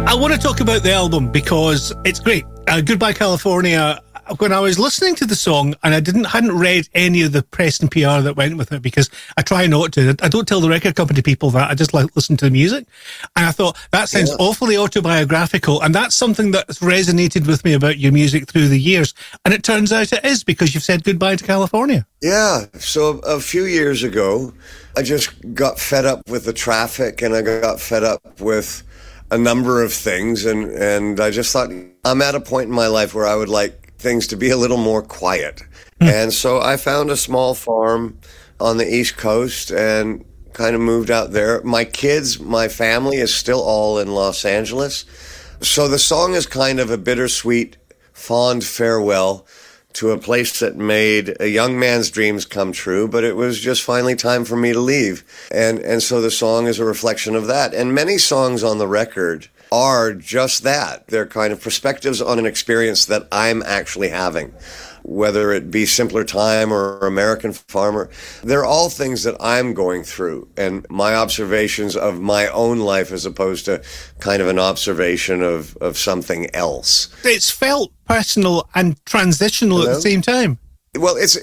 I want to talk about the album because it's great. Goodbye California. When I was listening to the song, and I hadn't read any of the press and PR that went with it, because I try not to. I don't tell the record company people that. I just listen to the music. And I thought, that sounds awfully autobiographical, and that's something that's resonated with me about your music through the years. And it turns out it is, because you've said goodbye to California. Yeah. So a few years ago, I just got fed up with the traffic, and I got fed up with a number of things. And I just thought, I'm at a point in my life where I would like things to be a little more quiet. And so I found a small farm on the East Coast and kind of moved out there. My kids, my family is still all in Los Angeles. So the song is kind of a bittersweet, fond farewell to a place that made a young man's dreams come true, but it was just finally time for me to leave. And so the song is a reflection of that. And many songs on the record are just that. They're kind of perspectives on an experience that I'm actually having, whether it be Simpler Time or American Farmer. They're all things that I'm going through, and my observations of my own life as opposed to kind of an observation of something else. It's felt personal and transitional at the same time. Well, it's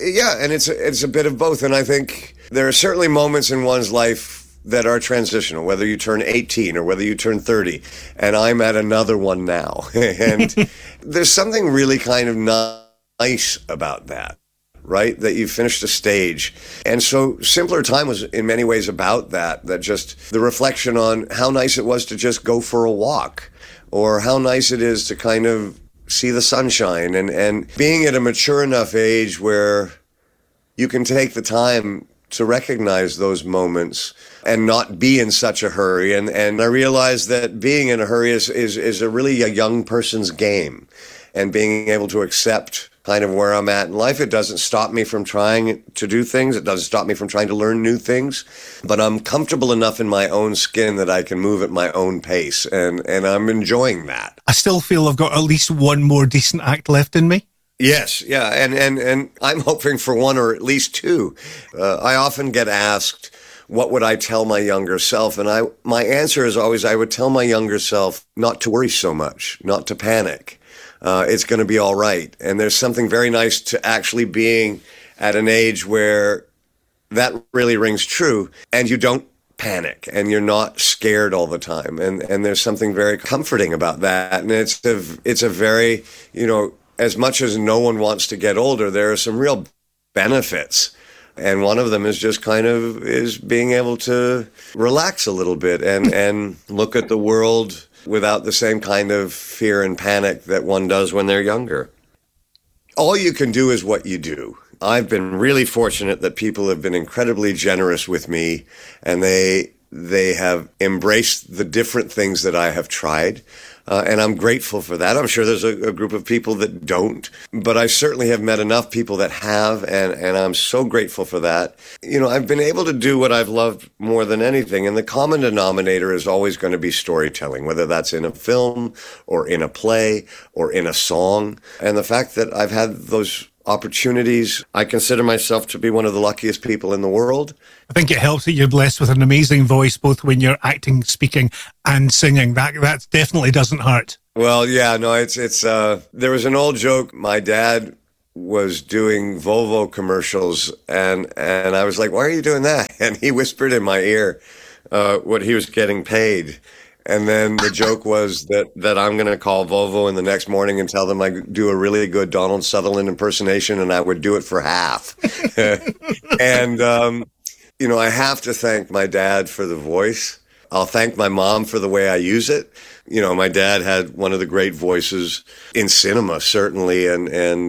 a bit of both. And I think there are certainly moments in one's life that are transitional, whether you turn 18 or whether you turn 30. And I'm at another one now. And there's something really kind of nice about that, right? That you finished a stage. And so Simpler Time was in many ways about that just the reflection on how nice it was to just go for a walk, or how nice it is to kind of see the sunshine, and being at a mature enough age where you can take the time to recognize those moments and not be in such a hurry. And I realized that being in a hurry is a really a young person's game, and being able to accept kind of where I'm at in life. It doesn't stop me from trying to do things. It doesn't stop me from trying to learn new things, but I'm comfortable enough in my own skin that I can move at my own pace. And I'm enjoying that. I still feel I've got at least one more decent act left in me. Yes, yeah, and I'm hoping for one or at least two. I often get asked, what would I tell my younger self? And my answer is always, I would tell my younger self not to worry so much, not to panic. It's going to be all right. And there's something very nice to actually being at an age where that really rings true, and you don't panic and you're not scared all the time. And there's something very comforting about that. And it's a very, as much as no one wants to get older, there are some real benefits. And one of them is just is being able to relax a little bit and look at the world without the same kind of fear and panic that one does when they're younger. All you can do is what you do. I've been really fortunate that people have been incredibly generous with me, and they have embraced the different things that I have tried. And I'm grateful for that. I'm sure there's a group of people that don't, but I certainly have met enough people that have, and I'm so grateful for that. I've been able to do what I've loved more than anything, and the common denominator is always going to be storytelling, whether that's in a film or in a play or in a song. And the fact that I've had those opportunities, I consider myself to be one of the luckiest people in the world. I think it helps that you're blessed with an amazing voice, both when you're acting, speaking, and singing. That definitely doesn't hurt. Well, yeah, no, it's there was an old joke. My dad was doing Volvo commercials, and I was like, why are you doing that? And he whispered in my ear what he was getting paid. And then the joke was that I'm going to call Volvo in the next morning and tell them I do a really good Donald Sutherland impersonation, and I would do it for half. And, I have to thank my dad for the voice. I'll thank my mom for the way I use it. My dad had one of the great voices in cinema, certainly, and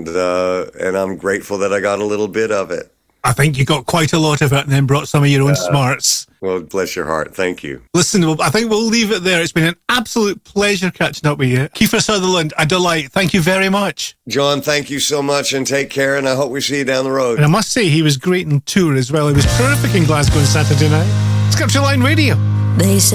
I'm grateful that I got a little bit of it. I think you got quite a lot of it and then brought some of your own smarts. Well, bless your heart. Thank you. Listen, I think we'll leave it there. It's been an absolute pleasure catching up with you. Kiefer Sutherland, a delight. Thank you very much. John, thank you so much, and take care, and I hope we see you down the road. And I must say, he was great in tour as well. He was terrific in Glasgow on Saturday night. Scripture Line Radio. They say